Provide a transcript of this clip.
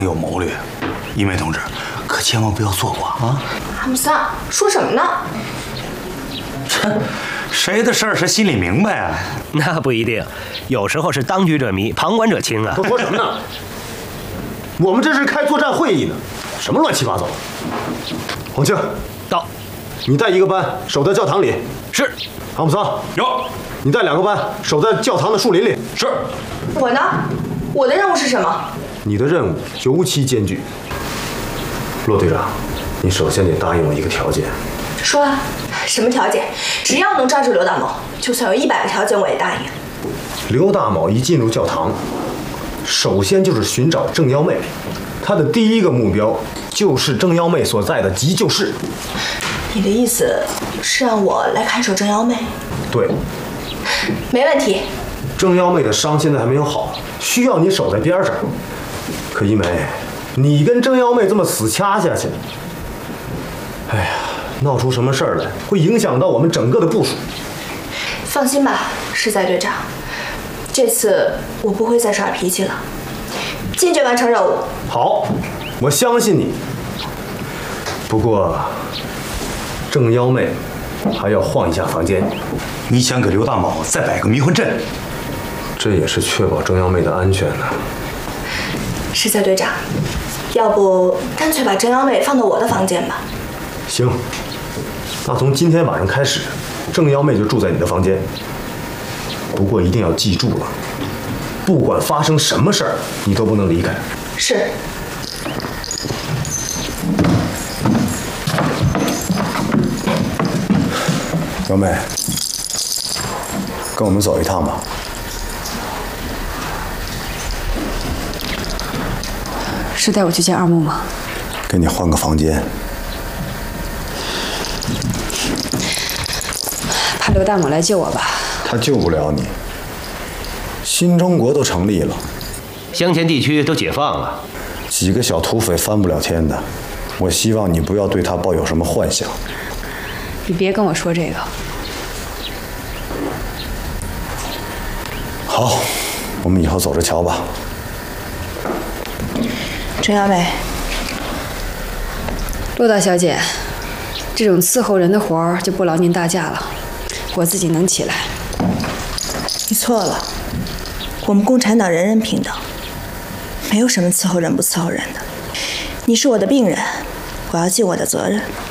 有谋略，一梅同志，可千万不要错过啊！ 阿姆桑说什么呢？ 谁的事儿谁心里明白啊？ 那不一定，有时候是当局者迷，旁观者清啊。 都说什么呢？我们这是开作战会议呢，什么乱七八糟？洪庆， 到， 你带1个班守在教堂里。 是。 阿姆桑， 有。 你带2个班守在教堂的树林里。 是。 我呢？我的任务是什么？ 你的任务尤其艰巨。骆队长，你首先得答应我一个条件。 说啊，什么条件？只要能抓住刘大某，就算有100个条件我也答应。 刘大某一进入教堂，首先就是寻找正妖妹，他的第一个目标就是正妖妹所在的急救室。 你的意思是让我来看守正妖妹？ 对， 没问题。 正妖妹的伤现在还没有好，需要你守在边上。可一梅，你跟正妖妹这么死掐下去，哎呀，闹出什么事儿来，会影响到我们整个的部署。 放心吧，世在队长，这次我不会再耍脾气了，坚决完成任务。 好，我相信你。不过，正妖妹还要换一下房间。 你想给刘大某再摆个迷魂阵？ 这也是确保正妖妹的安全呢。 世在队长，要不干脆把正妖妹放到我的房间吧？ 行，那从今天晚上开始，正妖妹就住在你的房间。不过一定要记住了，不管发生什么事儿，你都不能离开。 是。 小美，跟我们走一趟吧。 是带我去见二木吗？ 给你换个房间。 怕刘大某来救我吧？ 他救不了你。新中国都成立了， 乡前地区都解放了， 几个小土匪翻不了天的。我希望你不要对他抱有什么幻想。 你别跟我说这个。 好，我们以后走着瞧吧。 郑小美， 骆大小姐，这种伺候人的活儿就不劳您大驾了，我自己能起来。 你错了，我们共产党人人平等，没有什么伺候人不伺候人的。你是我的病人，我要尽我的责任。